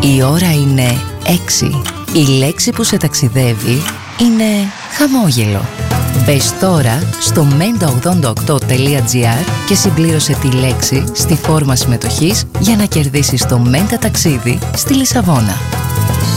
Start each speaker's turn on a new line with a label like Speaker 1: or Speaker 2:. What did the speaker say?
Speaker 1: Η ώρα είναι 6. Η λέξη που σε ταξιδεύει είναι χαμόγελο. Μπες τώρα στο menta88.gr και συμπλήρωσε τη λέξη στη φόρμα συμμετοχής για να κερδίσεις το Menta ταξίδι στη Λισαβόνα.